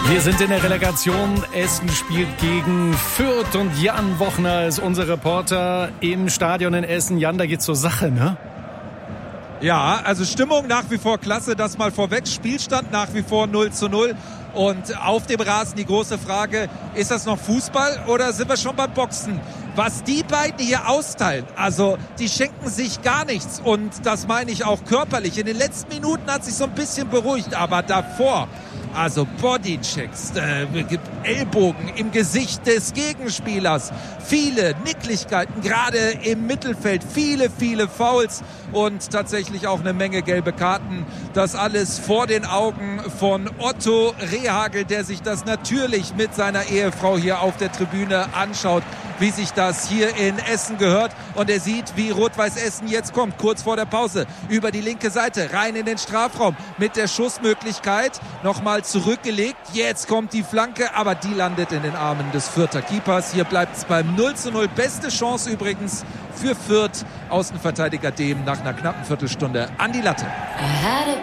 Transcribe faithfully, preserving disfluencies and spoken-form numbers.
Wir sind in der Relegation. Essen spielt gegen Fürth und Jan Wochner ist unser Reporter im Stadion in Essen. Jan, da geht's zur Sache, ne? Ja, also Stimmung nach wie vor klasse, das mal vorweg. Spielstand nach wie vor null zu null. Und auf dem Rasen die große Frage, ist das noch Fußball oder sind wir schon beim Boxen? Was die beiden hier austeilen, also die schenken sich gar nichts und das meine ich auch körperlich. In den letzten Minuten hat sich so ein bisschen beruhigt, aber davor, also Bodychecks, äh, Ellbogen im Gesicht des Gegenspielers, viele Nicklichkeiten, gerade im Mittelfeld, viele, viele Fouls und tatsächlich auch eine Menge gelbe Karten. Das alles vor den Augen von Otto Rehhagel, der sich das natürlich mit seiner Ehefrau hier auf der Tribüne anschaut, wie sich das hier in Essen gehört. Und er sieht, wie Rot-Weiß Essen jetzt kommt, kurz vor der Pause, über die linke Seite, rein in den Strafraum mit der Schussmöglichkeit, nochmal zurückgelegt. Jetzt kommt die Flanke, aber die landet in den Armen des Fürther Keepers. Hier bleibt es beim null zu null. Beste Chance übrigens für Fürth. Außenverteidiger Dehm nach einer knappen Viertelstunde an die Latte.